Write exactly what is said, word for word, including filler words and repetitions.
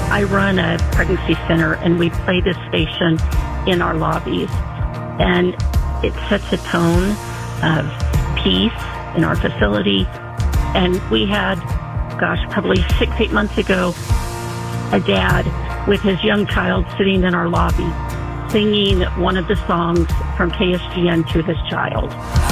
I run a pregnancy center, and we play this station in our lobbies. And it sets a tone of peace in our facility. And we had, gosh, probably six, eight months ago, a dad with his young child sitting in our lobby singing one of the songs from K S G N to his child.